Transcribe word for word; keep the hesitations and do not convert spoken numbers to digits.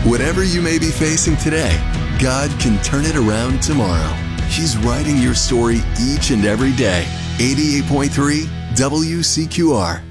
Whatever you may be facing today, God can turn it around tomorrow. He's writing your story each and every day. eighty-eight point three W C Q R.